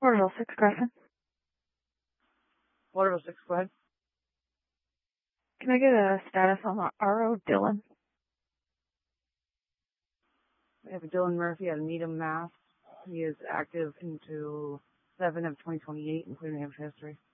Orville 6 Crescent. Waterville 6, go ahead. Can I get a status on the R.O. Dillon? We have a Dylan Murphy out of Needham, Mass. He is active until 7 of 2028, including Hampshire history.